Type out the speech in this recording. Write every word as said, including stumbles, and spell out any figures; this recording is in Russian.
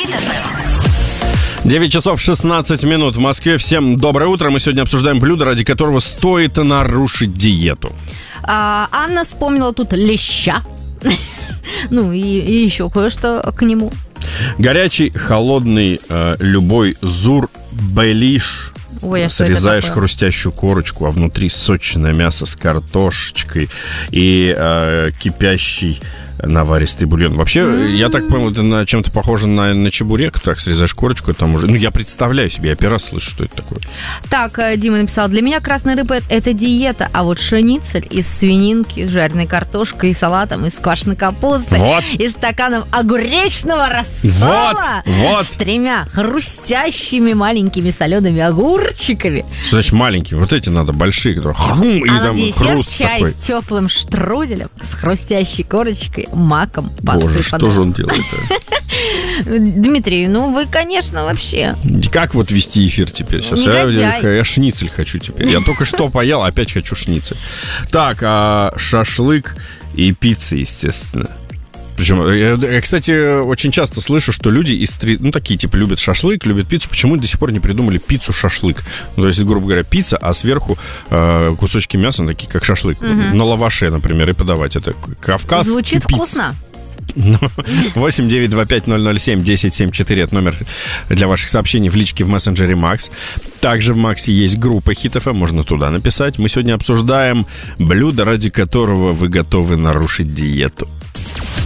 Хит эф эм. девять часов шестнадцать минут в Москве. Всем доброе утро. Мы сегодня обсуждаем блюдо, ради которого стоит нарушить диету. А, Анна вспомнила тут леща. Ну и, и еще кое-что к нему. Горячий, холодный, э, любой зур-белиш. Ой, а что срезаешь это такое? хрустящую корочку, а внутри сочное мясо с картошечкой и э, кипящий наваристый бульон. Вообще, mm-hmm. я так понял, это на чем-то похоже на, на чебурек. Так срезаешь корочку, там уже... Ну, я представляю себе, я первый раз слышу, что это такое. Так, Дима написал, для меня красная рыба – это диета, а вот шницель из свининки с жареной картошкой и салатом, из квашеной капусты, вот. и стаканом огуречного рассола вот, вот. с тремя хрустящими маленькими солеными огурчиками. Что значит маленькие? Вот эти надо большие, которые хрум, и а там на десерт хруст чай такой. с теплым штруделем, с хрустящей корочкой, маком посыпанным. Боже, что же он делает? Дмитрий, ну вы, конечно, вообще... Как вот вести эфир теперь? Сейчас я, я, я шницель хочу теперь. Я только что поел, опять хочу шницель. Так, а шашлык и пицца, естественно. Причем, я, я, кстати, очень часто слышу, что люди из три, ну, такие, типа, любят шашлык, любят пиццу. Почему до сих пор не придумали пиццу-шашлык? Ну, то есть, грубо говоря, пицца, а сверху э, кусочки мяса, такие, как шашлык. Угу. На лаваше, например, и подавать. Это кавказский Звучит пицца. Вкусно. восемь девять два пять ноль ноль семь десять семь четыре. Это номер для ваших сообщений в личке в мессенджере Макс. Также в Максе есть группа Хит эф эм, можно туда написать. Мы сегодня обсуждаем блюдо, ради которого вы готовы нарушить диету.